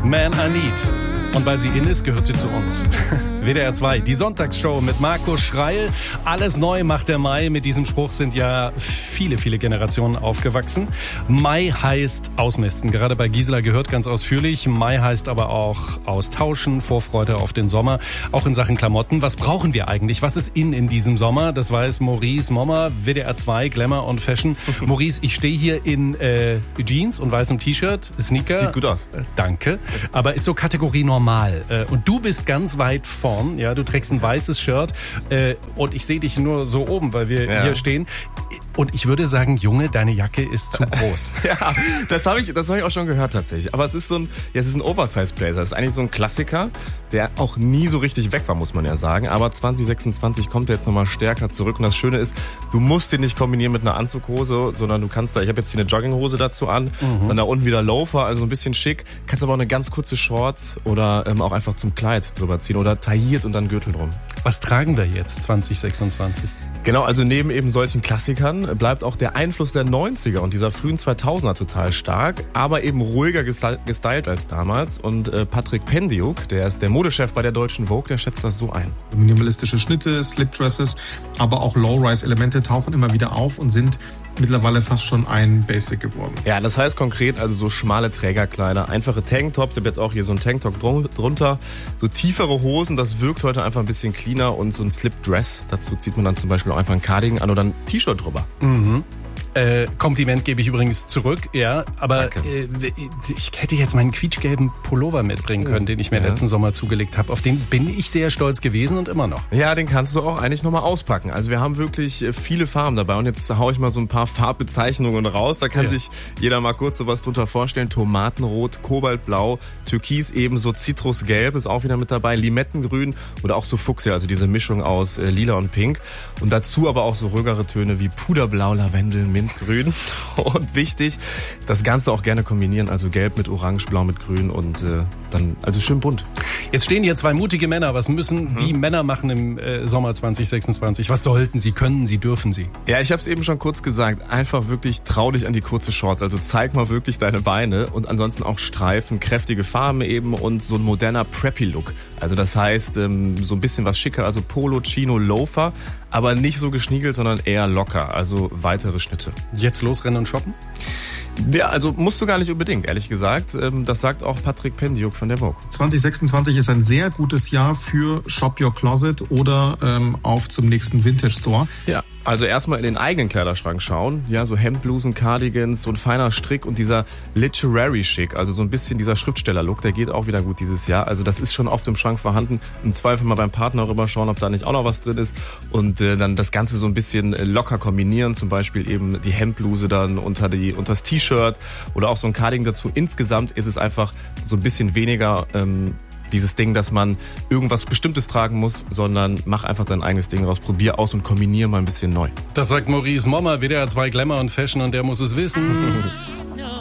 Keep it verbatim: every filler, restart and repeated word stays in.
Man I Need. Und weil sie in ist, gehört sie zu uns. W D R zwei, die Sonntagsshow mit Marco Schreil. Alles neu macht der Mai. Mit diesem Spruch sind ja viele, viele Generationen aufgewachsen. Mai heißt ausmisten. Gerade bei Gisela gehört ganz ausführlich. Mai heißt aber auch austauschen, Vorfreude auf den Sommer. Auch in Sachen Klamotten. Was brauchen wir eigentlich? Was ist in in diesem Sommer? Das weiß Maurice Mommer, W D R zwei, Glamour und Fashion. Maurice, ich stehe hier in äh, Jeans und weißem T-Shirt, Sneaker. Sieht gut aus. Danke. Aber ist so Kategorie normal. Und du bist ganz weit vorn, ja, du trägst ein weißes Shirt äh, und ich sehe dich nur so oben, weil wir ja. hier stehen. Und ich würde sagen, Junge, deine Jacke ist zu groß. Ja, das habe ich, das habe ich auch schon gehört tatsächlich. Aber es ist so ein, ja, es ist ein Oversize-Blazer. Das ist eigentlich so ein Klassiker, der auch nie so richtig weg war, muss man ja sagen. Aber zwanzig sechsundzwanzig kommt er jetzt nochmal stärker zurück. Und das Schöne ist, du musst den nicht kombinieren mit einer Anzughose, sondern du kannst da, ich habe jetzt hier eine Jogginghose dazu an, mhm. dann da unten wieder Loafer, also ein bisschen schick. Kannst aber auch eine ganz kurze Shorts oder ähm, auch einfach zum Kleid drüber ziehen oder tailliert und dann Gürtel drum. Was tragen wir jetzt zwanzig sechsundzwanzig? Genau, also neben eben solchen Klassikern bleibt auch der Einfluss der neunziger und dieser frühen zweitausender total stark, aber eben ruhiger gestylt als damals. Und äh, Patrick Pendiuk, der ist der Modechef bei der deutschen Vogue, der schätzt das so ein. Minimalistische Schnitte, Slipdresses, aber auch Low-Rise-Elemente tauchen immer wieder auf und sind mittlerweile fast schon ein Basic geworden. Ja, das heißt konkret also so schmale Trägerkleider, einfache Tanktops, ich habe jetzt auch hier so einen Tanktop drunter, so tiefere Hosen, das wirkt heute einfach ein bisschen cleaner und so ein Slipdress, dazu zieht man dann zum Beispiel auch einfach ein Cardigan an oder ein T-Shirt drüber. Mhm. Äh, Kompliment gebe ich übrigens zurück, ja, aber äh, ich hätte jetzt meinen quietschgelben Pullover mitbringen können, den ich mir ja. letzten Sommer zugelegt habe. Auf den bin ich sehr stolz gewesen und immer noch. Ja, den kannst du auch eigentlich nochmal auspacken. Also wir haben wirklich viele Farben dabei und jetzt haue ich mal so ein paar Farbbezeichnungen raus. Da kann ja. sich jeder mal kurz sowas drunter vorstellen. Tomatenrot, Kobaltblau, Türkis ebenso, Zitrusgelb ist auch wieder mit dabei, Limettengrün oder auch so Fuchsia, also diese Mischung aus äh, Lila und Pink. Und dazu aber auch so ruhigere Töne wie Puderblau, Lavendel, Mintgrün. Und wichtig, das Ganze auch gerne kombinieren, also Gelb mit Orange, Blau mit Grün und äh, dann also schön bunt. Jetzt stehen hier zwei mutige Männer. Was müssen mhm. die Männer machen im äh, Sommer zwanzig sechsundzwanzig? Was sollten sie, können sie, dürfen sie? Ja, ich habe es eben schon kurz gesagt. Einfach wirklich trau dich an die kurze Shorts. Also zeig mal wirklich deine Beine und ansonsten auch Streifen, kräftige Farben eben und so ein moderner Preppy-Look. Also das heißt ähm, so ein bisschen was schicker, also Polo, Chino, Loafer, aber nicht so geschniegelt, sondern eher locker, also weitere Schnitte. Jetzt losrennen und shoppen? Ja, also musst du gar nicht unbedingt, ehrlich gesagt. Das sagt auch Patrick Pendiuk von der Vogue. zwanzig sechsundzwanzig ist ein sehr gutes Jahr für Shop Your Closet oder ähm, auf zum nächsten Vintage Store. Ja, also erstmal in den eigenen Kleiderschrank schauen. Ja, so Hemdblusen, Cardigans, so ein feiner Strick und dieser Literary Chic, also so ein bisschen dieser Schriftsteller-Look, der geht auch wieder gut dieses Jahr. Also das ist schon oft im Schrank vorhanden. Im Zweifel mal beim Partner rüberschauen, ob da nicht auch noch was drin ist. Und äh, dann das Ganze so ein bisschen locker kombinieren. Zum Beispiel eben die Hemdbluse dann unter die unter das T-Shirt oder auch so ein Cardigan dazu. Insgesamt ist es einfach so ein bisschen weniger ähm, dieses Ding, dass man irgendwas Bestimmtes tragen muss, sondern mach einfach dein eigenes Ding raus, probier aus und kombinier mal ein bisschen neu. Das sagt Maurice Mommer, W D R zwei Glamour und Fashion und der muss es wissen.